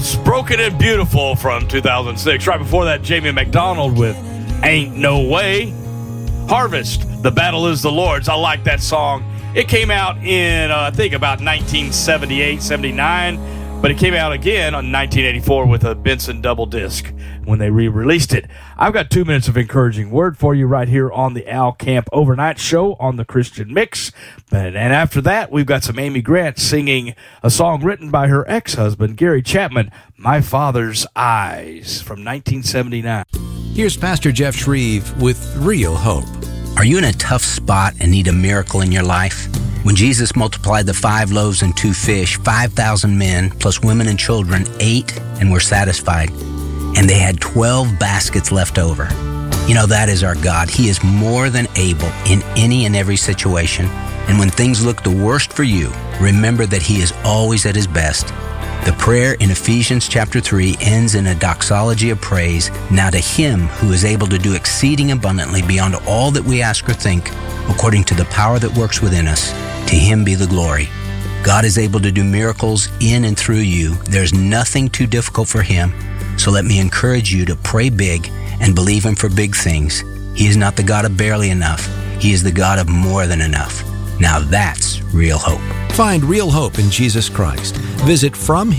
Beatles, Broken and Beautiful from 2006. Right before that, Jamie McDonald with Ain't No Way. Harvest, The Battle Is the Lord's. I like that song. It came out in, I think, about 1978, 79, but it came out again on 1984 with a Benson double disc when they re-released it. I've got 2 minutes of encouraging word for you right here on the Al Camp Overnight Show on the Christian Mix. And after that, we've got some Amy Grant singing a song written by her ex-husband, Gary Chapman, My Father's Eyes, from 1979. Here's Pastor Jeff Shreve with Real Hope. Are you in a tough spot and need a miracle in your life? When Jesus multiplied the 5 loaves and 2 fish, 5,000 men, plus women and children, ate and were satisfied. And they had 12 baskets left over. You know, that is our God. He is more than able in any and every situation. And when things look the worst for you, remember that He is always at His best. The prayer in Ephesians chapter 3 ends in a doxology of praise. Now to Him who is able to do exceeding abundantly beyond all that we ask or think, according to the power that works within us, to Him be the glory. God is able to do miracles in and through you. There's nothing too difficult for Him. So let me encourage you to pray big and believe Him for big things. He is not the God of barely enough. He is the God of more than enough. Now that's real hope. Find real hope in Jesus Christ. Visit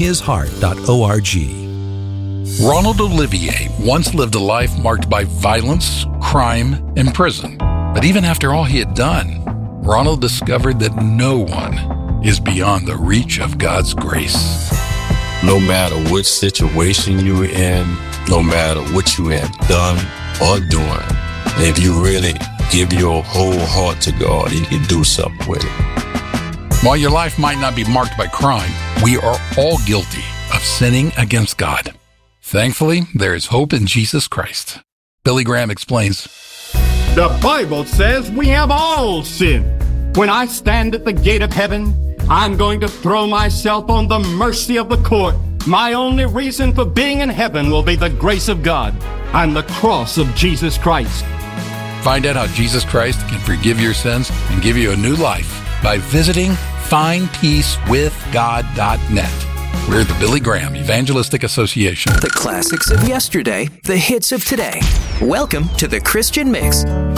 FromHisHeart.org. Ronald Olivier once lived a life marked by violence, crime, and prison. But even after all he had done, Ronald discovered that no one is beyond the reach of God's grace. No matter which situation you're in, no matter what you have done or doing, if you really give your whole heart to God, He can do something with it. While your life might not be marked by crime, we are all guilty of sinning against God. Thankfully, there is hope in Jesus Christ. Billy Graham explains, The Bible says we have all sinned. When I stand at the gate of heaven, I'm going to throw myself on the mercy of the court. My only reason for being in heaven will be the grace of God and the cross of Jesus Christ. Find out how Jesus Christ can forgive your sins and give you a new life by visiting findpeacewithgod.net. We're the Billy Graham Evangelistic Association. The classics of yesterday, the hits of today. Welcome to the Christian Mix.